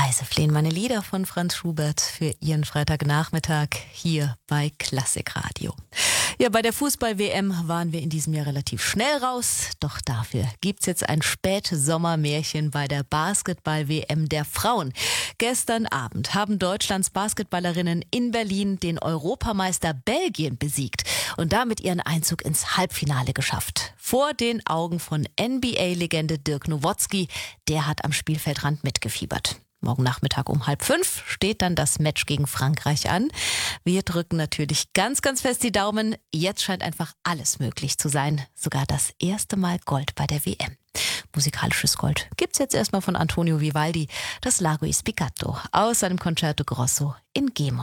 Reiseflehen, meine Lieder von Franz Schubert für Ihren Freitagnachmittag hier bei Klassikradio. Ja, bei der Fußball-WM waren wir in diesem Jahr relativ schnell raus. Doch dafür gibt's jetzt ein Spätsommermärchen bei der Basketball-WM der Frauen. Gestern Abend haben Deutschlands Basketballerinnen in Berlin den Europameister Belgien besiegt und damit ihren Einzug ins Halbfinale geschafft. Vor den Augen von NBA-Legende Dirk Nowitzki. Der hat am Spielfeldrand mitgefiebert. Morgen Nachmittag um 4:30 steht dann das Match gegen Frankreich an. Wir drücken natürlich ganz, ganz fest die Daumen. Jetzt scheint einfach alles möglich zu sein. Sogar das erste Mal Gold bei der WM. Musikalisches Gold gibt's jetzt erstmal von Antonio Vivaldi, das Lago Ispiccato aus seinem Concerto Grosso in G-Moll.